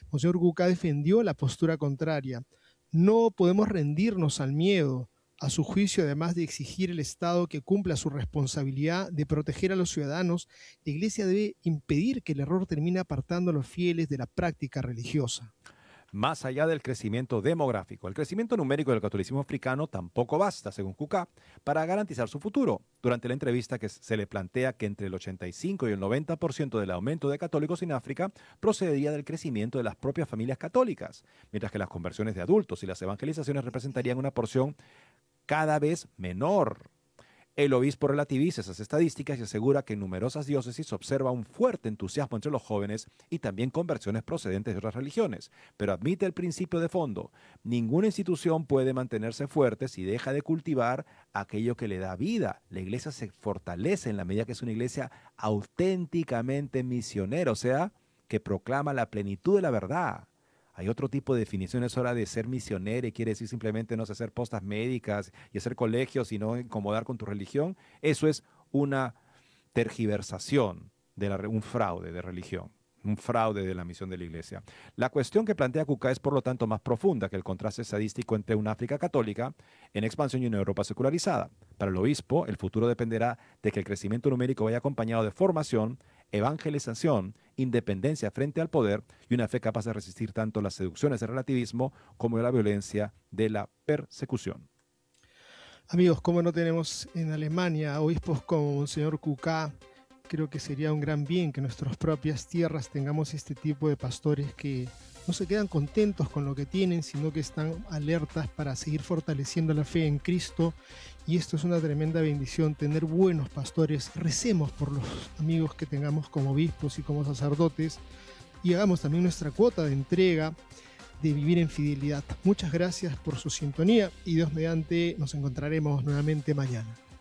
Monseñor Cucá defendió la postura contraria. No podemos rendirnos al miedo. A su juicio, además de exigir el Estado que cumpla su responsabilidad de proteger a los ciudadanos, la Iglesia debe impedir que el error termine apartando a los fieles de la práctica religiosa. Más allá del crecimiento demográfico, el crecimiento numérico del catolicismo africano tampoco basta, según Cucá, para garantizar su futuro. Durante la entrevista que se le plantea que entre el 85 y el 90% del aumento de católicos en África procedería del crecimiento de las propias familias católicas, mientras que las conversiones de adultos y las evangelizaciones representarían una porción cada vez menor. El obispo relativiza esas estadísticas y asegura que en numerosas diócesis se observa un fuerte entusiasmo entre los jóvenes y también conversiones procedentes de otras religiones, pero admite el principio de fondo: ninguna institución puede mantenerse fuerte si deja de cultivar aquello que le da vida. La iglesia se fortalece en la medida que es una iglesia auténticamente misionera, o sea, que proclama la plenitud de la verdad. Hay otro tipo de definiciones ahora de ser misionero y quiere decir simplemente no sé, hacer postas médicas y hacer colegios y no incomodar con tu religión. Eso es una tergiversación, un fraude de religión, un fraude de la misión de la iglesia. La cuestión que plantea Cucá es por lo tanto más profunda que el contraste estadístico entre una África católica en expansión y una Europa secularizada. Para el obispo, el futuro dependerá de que el crecimiento numérico vaya acompañado de formación, evangelización, independencia frente al poder y una fe capaz de resistir tanto las seducciones del relativismo como de la violencia de la persecución. Amigos, como no tenemos en Alemania obispos como Monseñor Cucá, creo que sería un gran bien que en nuestras propias tierras tengamos este tipo de pastores que no se quedan contentos con lo que tienen, sino que están alertas para seguir fortaleciendo la fe en Cristo. Y esto es una tremenda bendición, tener buenos pastores. Recemos por los amigos que tengamos como obispos y como sacerdotes y hagamos también nuestra cuota de entrega de vivir en fidelidad. Muchas gracias por su sintonía y Dios mediante nos encontraremos nuevamente mañana.